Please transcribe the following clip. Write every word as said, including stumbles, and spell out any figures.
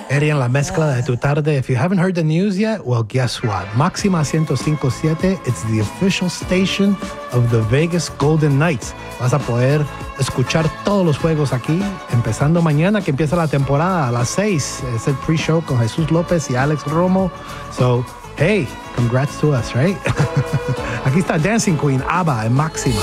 Eri, en la mezcla de tu tarde. If you haven't heard the news yet, well, guess what? Máxima one oh five point seven, it's the official station of the Vegas Golden Knights. Vas a poder escuchar todos los juegos aquí, empezando mañana que empieza la temporada a las seis. Es el pre-show con Jesús López y Alex Romo. So, hey, congrats to us, right? Aquí está Dancing Queen, ABBA en Máxima.